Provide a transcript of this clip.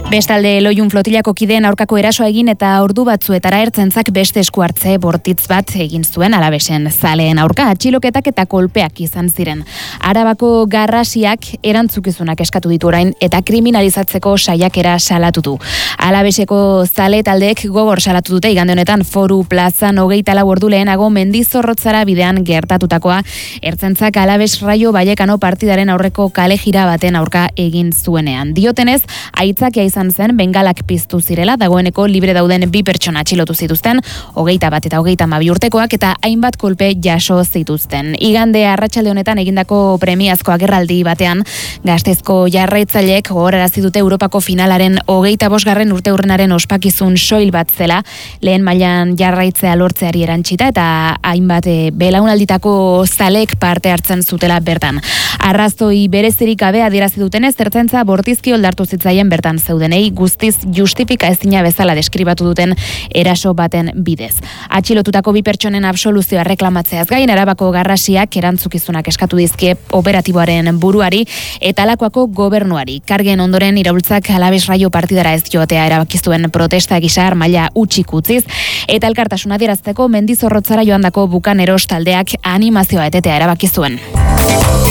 Bestalde, Loiun flotilako kideen aurkako erasoa egin eta ordu batzuetara ertzaintzak beste esku hartze bortitz bat egin zuen Alabesen zaleen aurka. Atxiloketak eta kolpeak izan ziren. Arabako garrasiak erantzukizunak eskatu ditu orain eta kriminalizatzeko saiakera salatu du. Alabeseko zale taldeek gogor salatu dute igande honetan Foru plazan 24 ordu lehenago Mendizorrotzara bidean gertatutakoa. Ertzaintzak Alabes Raio Vallecano partidaren aurreko kale jira baten aurka egin zuenean. Diotenez, aitzakia izan zen bengalak piztu zirela, dagoeneko libre dauden 2 pertsona atxilotu zituzten, 21 eta 32 urtekoak eta hainbat kolpe jaso zituzten. Igande arratsalde honetan egindako premiazko agerraldi batean, Gasteizko jarraitzaileek gogorarazi dute Europako finalaren 25. urteurrenaren ospakizun soil bat zela, lehen mailan jarraitzea lortzeari erantsita eta hainbat belaunalditako zalek parte hartzen zutela bertan. Arrazoi berezirik gabe adierazi dutenez, ertzaintza bortizki oldartu zitzaien bertan zeudenei guztiz justifika ezina bezala deskribatu duten eraso baten bidez. Atxilotutako 2 pertsonen absoluzioa reklamatzeaz gain, Arabako garrasiak erantzukizunak eskatu dizkie operatiboaren buruari eta Alakoako gobernuari. Kargen ondoren iraultzak Alabes Raio partidara ez joatea erabaki zuen protesta gisa maila hutsik utziz eta elkartasuna adierazteko Mendizorrotzara joandako bukaneros taldeak animazioa etetea erabaki zuen.